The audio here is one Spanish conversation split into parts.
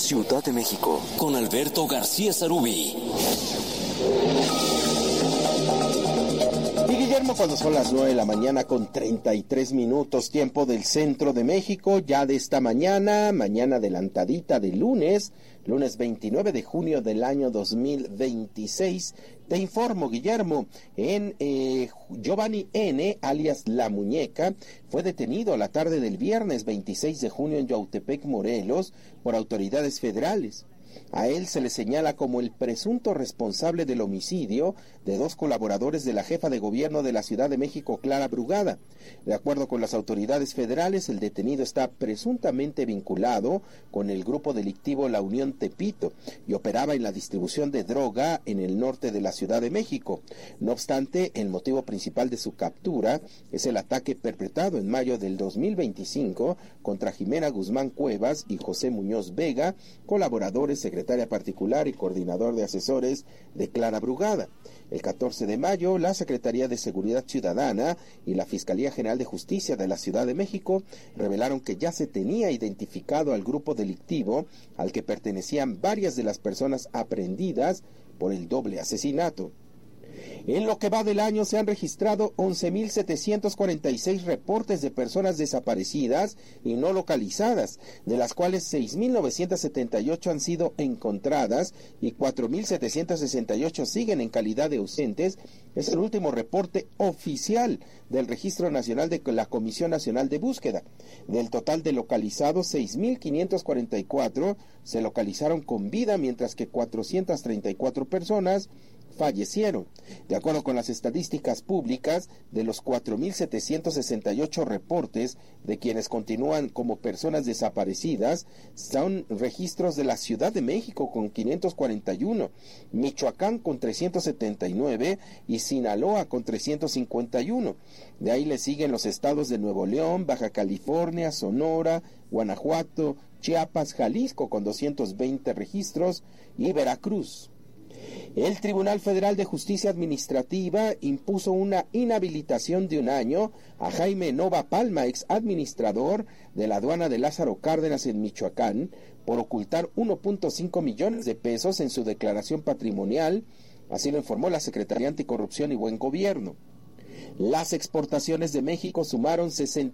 Ciudad de México, con Alberto García Sarubí. Y Guillermo, cuando son las 9 de la mañana con 33 minutos, tiempo del centro de México, ya de esta mañana adelantadita de lunes 29 de junio del año 2026. Te informo, Guillermo, Giovanni N., alias La Muñeca, fue detenido la tarde del viernes 26 de junio en Yautepec, Morelos, por autoridades federales. A él se le señala como el presunto responsable del homicidio de 2 colaboradores de la jefa de gobierno de la Ciudad de México, Clara Brugada. De acuerdo con las autoridades federales, el detenido está presuntamente vinculado con el grupo delictivo La Unión Tepito y operaba en la distribución de droga en el norte de la Ciudad de México. No obstante, el motivo principal de su captura es el ataque perpetrado en mayo del 2025 contra Jimena Guzmán Cuevas y José Muñoz Vega, colaboradores, secretaria particular y coordinador de asesores de Clara Brugada. El 14 de mayo, la Secretaría de Seguridad Ciudadana y la Fiscalía General de Justicia de la Ciudad de México revelaron que ya se tenía identificado al grupo delictivo al que pertenecían varias de las personas aprehendidas por el doble asesinato. En lo que va del año se han registrado 11.746 reportes de personas desaparecidas y no localizadas, de las cuales 6.978 han sido encontradas y 4.768 siguen en calidad de ausentes. Es el último reporte oficial del Registro Nacional de la Comisión Nacional de Búsqueda. Del total de localizados, 6.544 se localizaron con vida, mientras que 434 personas fallecieron. De acuerdo con las estadísticas públicas, de los 4.768 reportes de quienes continúan como personas desaparecidas, son registros de la Ciudad de México con 541, Michoacán con 379 y Sinaloa con 351. De ahí le siguen los estados de Nuevo León, Baja California, Sonora, Guanajuato, Chiapas, Jalisco con 220 registros y Veracruz. El Tribunal Federal de Justicia Administrativa impuso una inhabilitación de 1 año a Jaime Nova Palma, ex administrador de la aduana de Lázaro Cárdenas en Michoacán, por ocultar 1.5 millones de pesos en su declaración patrimonial. Así lo informó la Secretaría Anticorrupción y Buen Gobierno. Las exportaciones de México sumaron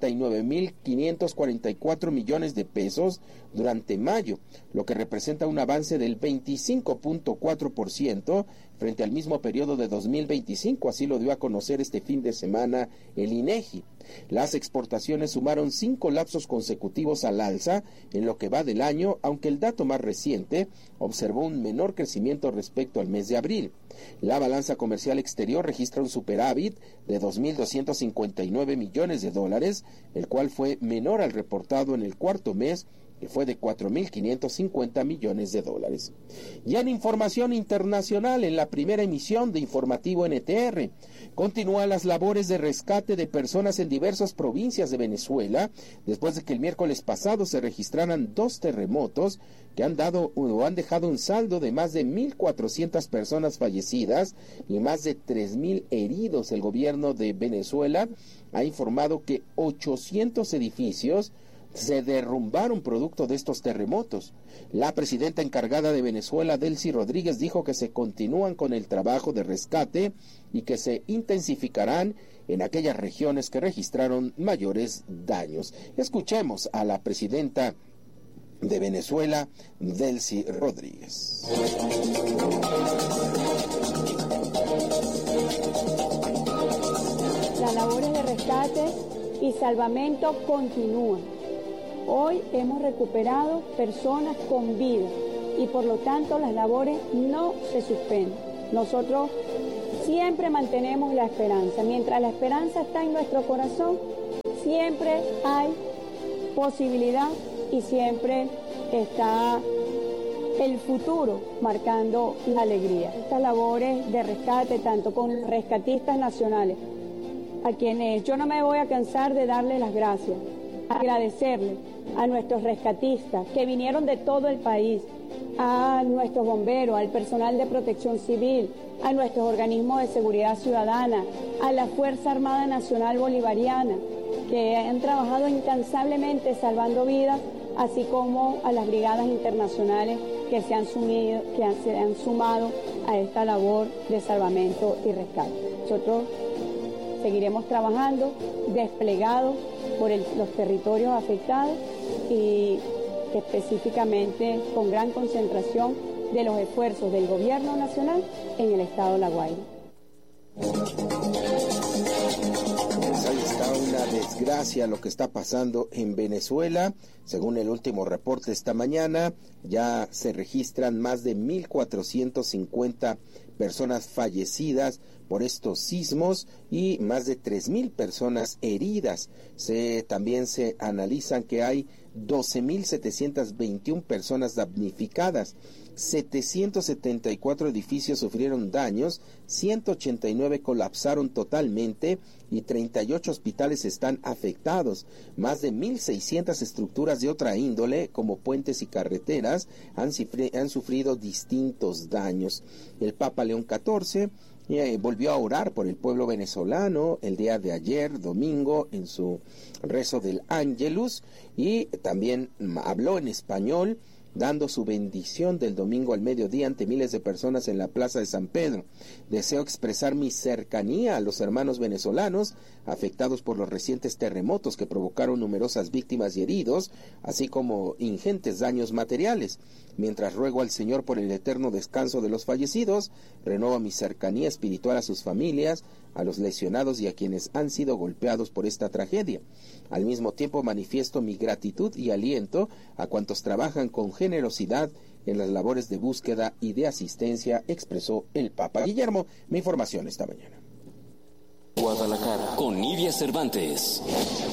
69.544 millones de pesos durante mayo, lo que representa un avance del 25.4% frente al mismo periodo de 2025, así lo dio a conocer este fin de semana el INEGI. Las exportaciones sumaron 5 lapsos consecutivos al alza en lo que va del año, aunque el dato más reciente observó un menor crecimiento respecto al mes de abril. La balanza comercial exterior registra un superávit de 2.259 millones de dólares, el cual fue menor al reportado en el cuarto mes, que fue de 4.550 millones de dólares. Ya en información internacional, en la primera emisión de Informativo NTR, continúan las labores de rescate de personas en diversas provincias de Venezuela, después de que el miércoles pasado se registraran 2 terremotos que han dejado un saldo de más de 1.400 personas fallecidas y más de 3.000 heridos. El gobierno de Venezuela ha informado que 800 edificios se derrumbaron producto de estos terremotos. La presidenta encargada de Venezuela, Delcy Rodríguez, dijo que se continúan con el trabajo de rescate y que se intensificarán en aquellas regiones que registraron mayores daños. Escuchemos a la presidenta de Venezuela, Delcy Rodríguez. Las labores de rescate y salvamento continúan. Hoy hemos recuperado personas con vida y por lo tanto las labores no se suspenden. Nosotros siempre mantenemos la esperanza. Mientras la esperanza está en nuestro corazón, siempre hay posibilidad y siempre está el futuro marcando la alegría. Estas labores de rescate, tanto con rescatistas nacionales, a quienes yo no me voy a cansar de darles las gracias, agradecerles a nuestros rescatistas que vinieron de todo el país, a nuestros bomberos, al personal de protección civil, a nuestros organismos de seguridad ciudadana, a la Fuerza Armada Nacional Bolivariana, que han trabajado incansablemente salvando vidas así como a las brigadas internacionales que se han sumado a esta labor de salvamento y rescate. Nosotros seguiremos trabajando desplegados por los territorios afectados y específicamente con gran concentración de los esfuerzos del Gobierno Nacional en el estado de La Guaira. Pues ahí está una desgracia lo que está pasando en Venezuela. Según el último reporte esta mañana, ya se registran más de 1,450 personas fallecidas por estos sismos y más de 3,000 personas heridas. También se analizan que hay 12,721 personas damnificadas. 774 edificios sufrieron daños, 189 colapsaron totalmente y 38 hospitales están afectados. Más de 1,600 estructuras de otra índole, como puentes y carreteras, han sufrido distintos daños. El Papa León XIV volvió a orar por el pueblo venezolano el día de ayer, domingo, en su rezo del Ángelus, y también habló en español, dando su bendición del domingo al mediodía ante miles de personas en la Plaza de San Pedro. Deseo expresar mi cercanía a los hermanos venezolanos afectados por los recientes terremotos que provocaron numerosas víctimas y heridos, así como ingentes daños materiales. Mientras ruego al Señor por el eterno descanso de los fallecidos, renuevo mi cercanía espiritual a sus familias, a los lesionados y a quienes han sido golpeados por esta tragedia. Al mismo tiempo manifiesto mi gratitud y aliento a cuantos trabajan con generosidad en las labores de búsqueda y de asistencia, expresó el Papa. Guillermo, mi información esta mañana. Guadalajara, con Nidia Cervantes.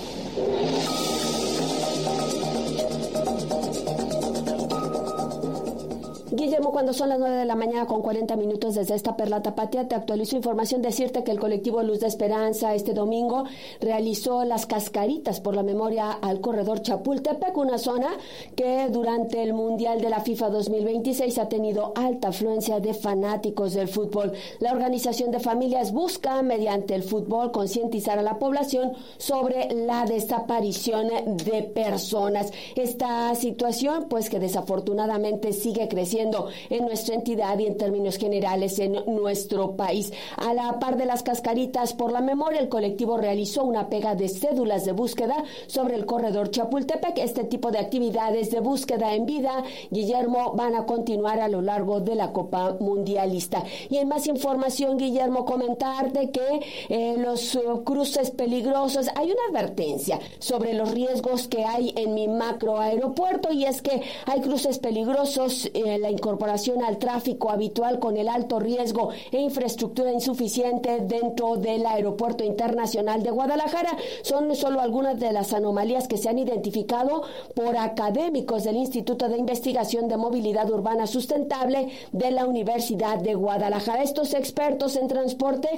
Guillermo, cuando son las 9 de la mañana con 40 minutos desde esta Perla Tapatía, te actualizo información. Decirte que el colectivo Luz de Esperanza este domingo realizó las cascaritas por la memoria al corredor Chapultepec, una zona que durante el Mundial de la FIFA 2026 ha tenido alta afluencia de fanáticos del fútbol. La organización de familias busca, mediante el fútbol, concientizar a la población sobre la desaparición de personas. Esta situación, pues que desafortunadamente sigue creciendo en nuestra entidad y en términos generales en nuestro país. A la par de las cascaritas por la memoria, el colectivo realizó una pega de cédulas de búsqueda sobre el corredor Chapultepec. Este tipo de actividades de búsqueda en vida, Guillermo, van a continuar a lo largo de la Copa Mundialista. Y en más información, Guillermo, comentarte que los cruces peligrosos, hay una advertencia sobre los riesgos que hay en mi macro aeropuerto, y es que hay cruces peligrosos, la incorporación al tráfico habitual con el alto riesgo e infraestructura insuficiente dentro del Aeropuerto Internacional de Guadalajara son solo algunas de las anomalías que se han identificado por académicos del Instituto de Investigación de Movilidad Urbana Sustentable de la Universidad de Guadalajara. Estos expertos en transporte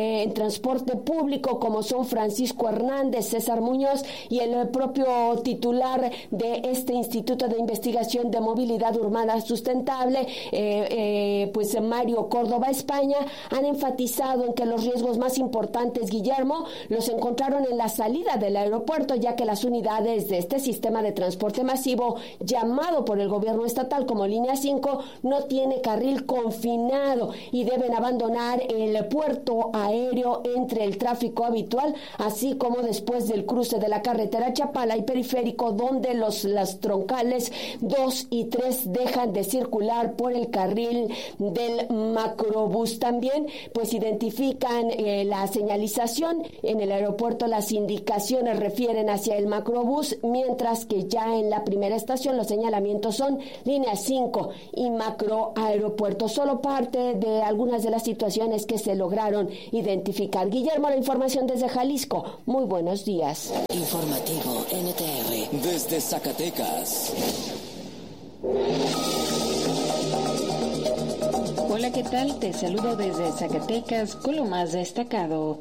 público, como son Francisco Hernández, César Muñoz y el propio titular de este Instituto de Investigación de Movilidad Urbana Sustentable, pues Mario Córdoba España, han enfatizado en que los riesgos más importantes, Guillermo, los encontraron en la salida del aeropuerto, ya que las unidades de este sistema de transporte masivo, llamado por el gobierno estatal como Línea 5, no tiene carril confinado y deben abandonar el puerto aéreo entre el tráfico habitual, así como después del cruce de la carretera Chapala y Periférico, donde las troncales 2 y 3 dejan de circular por el carril del macrobús. También pues identifican la señalización en el aeropuerto, las indicaciones refieren hacia el macrobús, mientras que ya en la primera estación los señalamientos son Línea 5 y macroaeropuerto. Solo parte de algunas de las situaciones que se lograron identificar. Guillermo, la información desde Jalisco. Muy buenos días. Informativo NTR desde Zacatecas. Hola, ¿qué tal? Te saludo desde Zacatecas con lo más destacado.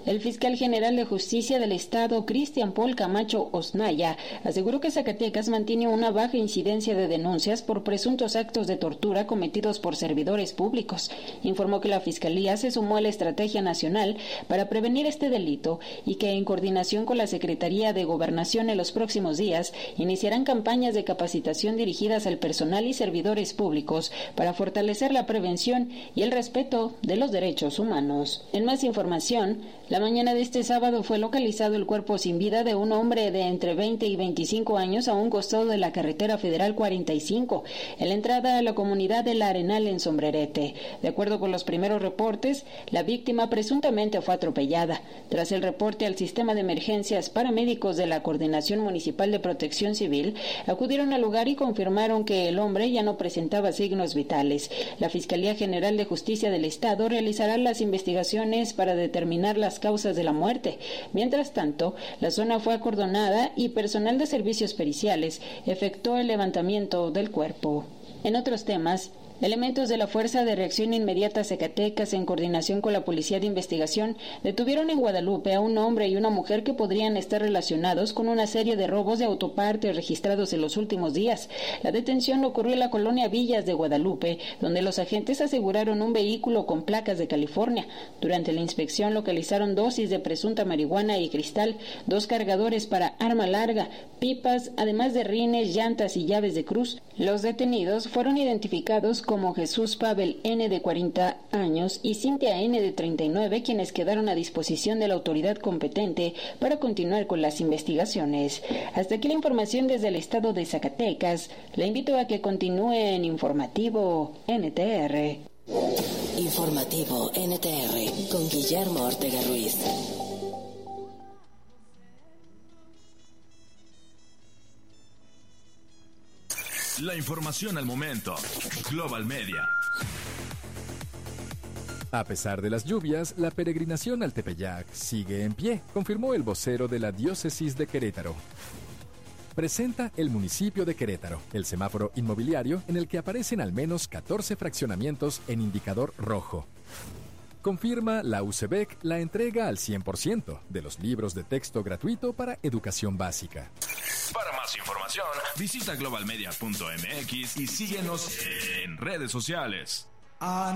El fiscal general de Justicia del Estado, Cristian Paul Camacho Osnaya, aseguró que Zacatecas mantiene una baja incidencia de denuncias por presuntos actos de tortura cometidos por servidores públicos. Informó que la Fiscalía se sumó a la Estrategia Nacional para prevenir este delito y que en coordinación con la Secretaría de Gobernación en los próximos días iniciarán campañas de capacitación dirigidas al personal y servidores públicos para fortalecer la prevención y el respeto de los derechos humanos. En más información, la mañana de este sábado fue localizado el cuerpo sin vida de un hombre de entre 20 y 25 años a un costado de la carretera federal 45, en la entrada a la comunidad de La Arenal en Sombrerete. De acuerdo con los primeros reportes, la víctima presuntamente fue atropellada. Tras el reporte al sistema de emergencias, paramédicos de la Coordinación Municipal de Protección Civil acudieron al lugar y confirmaron que el hombre ya no presentaba signos vitales. La Fiscalía General de Justicia del Estado realizará las investigaciones para determinar las causas de la muerte. Mientras tanto, la zona fue acordonada y personal de servicios periciales efectuó el levantamiento del cuerpo. En otros temas, elementos de la Fuerza de Reacción Inmediata Zacatecas, en coordinación con la Policía de Investigación, detuvieron en Guadalupe a un hombre y una mujer que podrían estar relacionados con una serie de robos de autopartes registrados en los últimos días. La detención ocurrió en la colonia Villas de Guadalupe, donde los agentes aseguraron un vehículo con placas de California. Durante la inspección localizaron dosis de presunta marihuana y cristal, 2 cargadores para arma larga, pipas, además de rines, llantas y llaves de cruz. Los detenidos fueron identificados como Jesús Pavel N. de 40 años y Cintia N. de 39, quienes quedaron a disposición de la autoridad competente para continuar con las investigaciones. Hasta aquí la información desde el estado de Zacatecas. La invito a que continúe en Informativo NTR. Informativo NTR con Guillermo Ortega Ruiz. La información al momento. Global Media. A pesar de las lluvias, la peregrinación al Tepeyac sigue en pie, confirmó el vocero de la Diócesis de Querétaro. Presenta el municipio de Querétaro, el semáforo inmobiliario en el que aparecen al menos 14 fraccionamientos en indicador rojo. Confirma la UCEBEC la entrega al 100% de los libros de texto gratuito para educación básica. Para más información, visita globalmedia.mx y síguenos en redes sociales.